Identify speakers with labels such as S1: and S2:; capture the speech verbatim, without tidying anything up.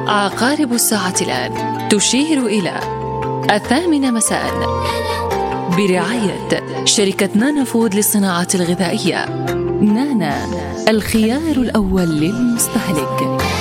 S1: عقارب الساعة الآن تشير إلى الثامنة مساء، برعاية شركة نانا فود للصناعات الغذائية. نانا، الخيار الأول للمستهلك.